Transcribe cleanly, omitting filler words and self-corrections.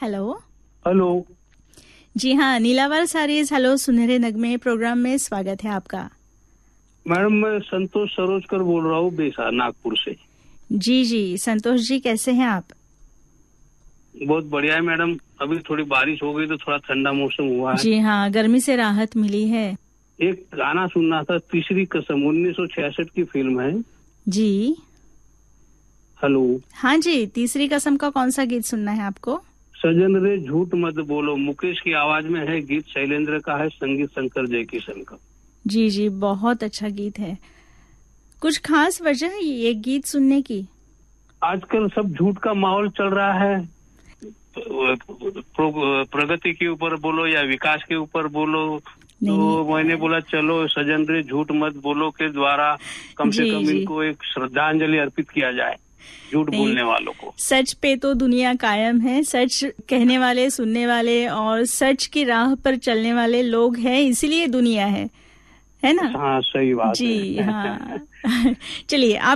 Hello. Hello. जी हाँ, नीलावर saris hello सुनहरे नगमे प्रोग्राम में स्वागत है आपका। मैडम मैं संतोष सरोजकर बोल रहा हूँ बेसा नागपुर से। जी जी संतोष जी, कैसे हैं आप? बहुत बढ़िया है मैडम। अभी थोड़ी बारिश हो गई तो थोड़ा ठंडा मौसम हुआ है। जी हाँ, गर्मी से राहत मिली है। एक गाना सुनना था, तीसरी कसम 1966 की फिल्म है। जी हेलो। हाँ जी, तीसरी कसम का कौन सा गीत सुनना है आपको? सजन रे झूठ मत बोलो, मुकेश की आवाज में है, गीत शैलेंद्र का है, संगीत शंकर जयकिशन का। जी जी, बहुत अच्छा गीत है। कुछ खास वजह है ये गीत सुनने की? आजकल सब झूठ का माहौल चल रहा है। प्रगति के ऊपर बोलो या विकास के ऊपर बोलो, नहीं तो मैंने नहीं, बोला चलो सजन रे झूठ मत बोलो के द्वारा कम से जी कम जी इनको एक श्रद्धांजलि अर्पित किया जाए, झूठ नहीं, बोलने वालों को। सच पे तो दुनिया कायम है। सच कहने वाले, सुनने वाले और सच की राह पर चलने वाले लोग हैं, इसीलिए दुनिया है ना? हाँ सही बात जी है। हाँ। चलिए आप